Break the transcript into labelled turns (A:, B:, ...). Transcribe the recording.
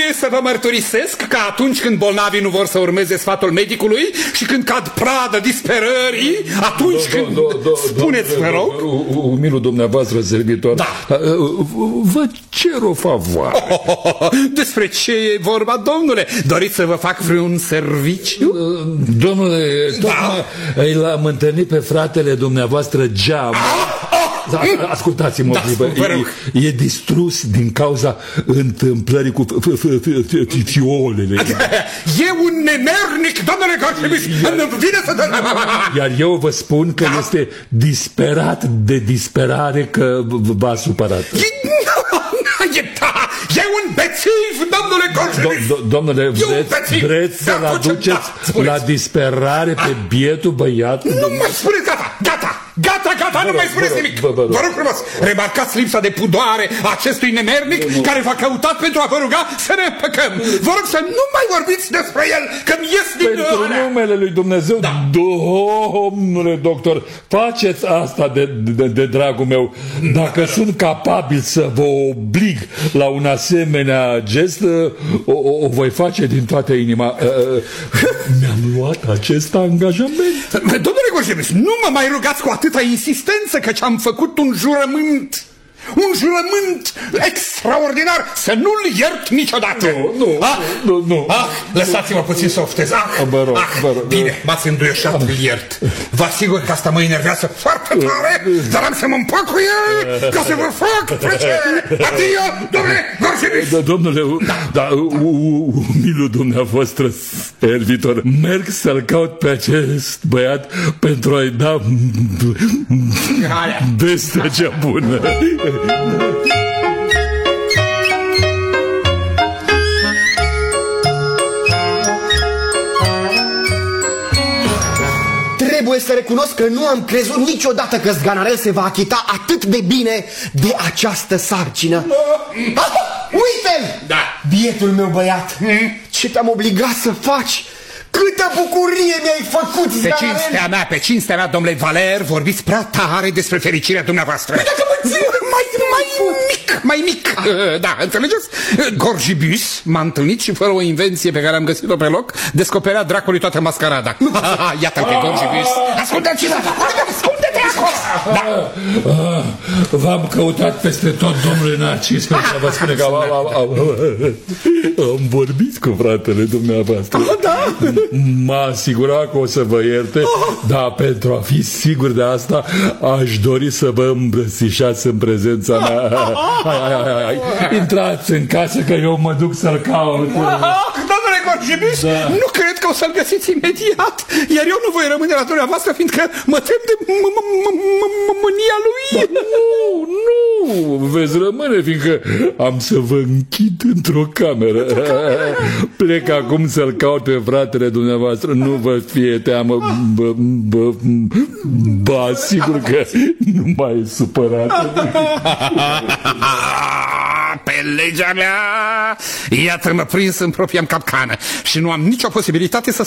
A: să vă mărturisesc că atunci când bolnavii nu vor să urmeze sfatul medicului și când cad pradă disperării, atunci când... Spuneți, vă rog.
B: Umilul dumneavoastră servitor, vă cer o favoare.
A: Despre ce e vorba, domnule? Doriți să vă fac vreun serviciu?
B: Domnule, tocmai l-am întâlnit pe fratele dumneavoastră Geamă. Ascultați-mă, e distrus din cauza întâmplării cu fiolele.
A: E un nemernic, domnule Gorjibis. Vine să...
B: Iar eu vă spun că este disperat de disperare că v-a supărat.
A: E un bețiv, domnule Gorjibis.
B: Domnule, vreți să-l aduceți la disperare pe bietul băiat?
A: Nu mai spuneți, gata, nu mai spuneți nimic. Vă rog frumos, remarcați lipsa de pudoare a acestui nemernic care v-a căutat pentru a vă ruga să ne împăcăm. Vă rog să nu mai vorbiți despre el, că-mi ies din...
B: Pentru numele lui Dumnezeu, domnule doctor, faceți asta de dragul meu. Dacă sunt capabil să vă oblig la un asemenea gest, o voi face din toată inima. Mi-am luat acest angajament.
A: Domnule Gorjibis, nu mă mai rugați cu atâta insistență, căci am făcut un jurământ. Un jurământ extraordinar să nu-l iert niciodată.
B: Nu.
A: Lăsați-mă puțin să oftez.
B: Vă rog.
A: Bine, m-ați înduioșat, îl iert. Vă asigur că asta mă enervează foarte tare, dar am să mă împac cu el ca să vă fac plăcere. Adio, domnule Gorjibis.
B: Domnule, umilul dumneavoastră servitor, merg să-l caut pe acest băiat pentru a-i da vestea cea bună.
C: Trebuie să recunosc că nu am crezut niciodată că Zganarel se va achita atât de bine de această sarcină. Uite-l! Bietul meu băiat, ce te-am obligat să faci? Câtă bucurie mi-ai făcut, Zganarel!
A: Pe cinstea mea, domnule Valer, vorbiți prea tare despre fericirea dumneavoastră. Mai mic. Da, înțelegeți? Gorjibis m-a întâlnit și fără o invenție pe care am găsit-o pe loc, descoperea dracului toată mascarada. Iată-l pe Gorjibis. Ascultați-mă! Ascultă-te acolo!
B: V-am căutat peste tot, domnule Narcis, pentru a vă spune că am vorbit cu fratele dumneavoastră. M-a asigurat că o să vă ierte, dar pentru a fi sigur de asta, aș dori să vă îmbrățișați în prezența mea. Hai, intrați în casă că eu mă duc să-l caut.
A: Domnule Gorjibis, nu cred că o să-l găsiți imediat, iar eu nu voi rămâne la dumneavoastră, fiindcă mă tem de mânia lui.
B: Nu, veți rămâne, fiindcă am să vă închid într-o cameră. Plec acum să-l caut pe fratele dumneavoastră, nu vă fie teamă, sigur că nu mai e supărat.
A: Pe legea mea, iată-mă prins în propria-mi capcană și nu am nicio posibilitate să